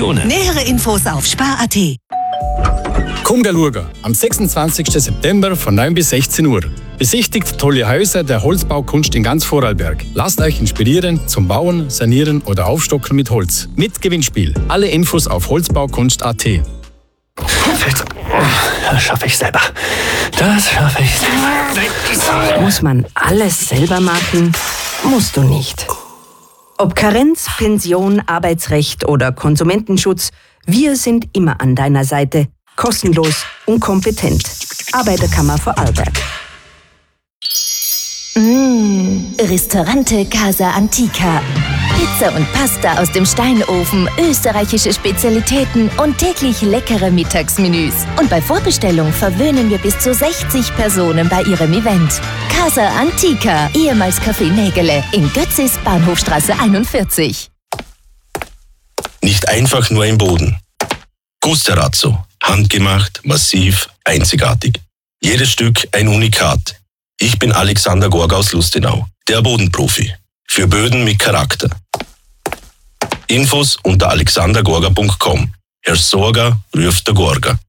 Konditionen. Nähere Infos auf spar.at. Komm schauen, am 26. September von 9 bis 16 Uhr. Besichtigt tolle Häuser der Holzbaukunst in ganz Vorarlberg. Lasst euch inspirieren zum Bauen, Sanieren oder Aufstocken mit Holz. Mit Gewinnspiel. Alle Infos auf holzbaukunst.at. Das schaffe ich selber. Das schaffe ich selber. Muss man alles selber machen? Musst du nicht. Ob Karenz, Pension, Arbeitsrecht oder Konsumentenschutz, wir sind immer an deiner Seite. Kostenlos und kompetent. Arbeiterkammer Vorarlberg. Ristorante Casa Antica. Pizza und Pasta aus dem Steinofen, österreichische Spezialitäten und täglich leckere Mittagsmenüs. Und bei Vorbestellung verwöhnen wir bis zu 60 Personen bei ihrem Event. Casa Antica, ehemals Café Nägele, in Götzis, Bahnhofstraße 41. Nicht einfach nur im Boden. Gusterazzo. Handgemacht, massiv, einzigartig. Jedes Stück ein Unikat. Ich bin Alexander Gorga aus Lustenau, der Bodenprofi. Für Böden mit Charakter. Infos unter alexandergorga.com. Herr Sorga ruft der Gorga.